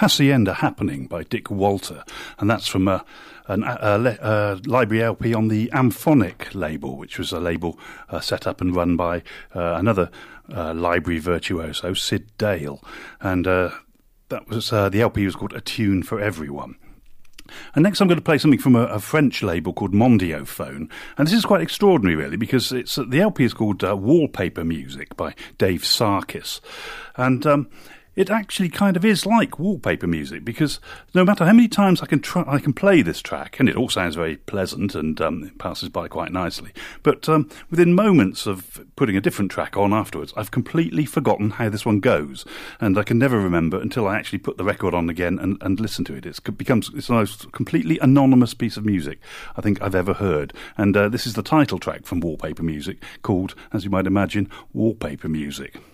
Hacienda Happening by Dick Walter, and that's from a library LP on the Amphonic label, which was a label set up and run by another library virtuoso, Sid Dale, and that was the LP was called A Tune for Everyone. And next I'm going to play something from a French label called Mondiophone. And this is quite extraordinary, really, because the LP is called Wallpaper Music by Dave Sarkis. And it actually kind of is like wallpaper music, because no matter how many times I can play this track, and it all sounds very pleasant and it passes by quite nicely, but within moments of putting a different track on afterwards, I've completely forgotten how this one goes, and I can never remember until I actually put the record on again and listen to it. It's the most completely anonymous piece of music I think I've ever heard, and this is the title track from Wallpaper Music, called, as you might imagine, Wallpaper Music.